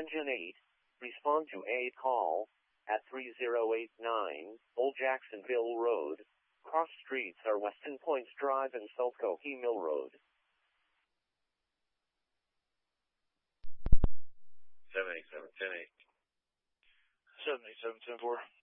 Engine 8, respond to a call at 3089 Old Jacksonville Road. Cross streets are Weston Points Drive and South Cohee Mill Road. 787-10-8. 787-10-4.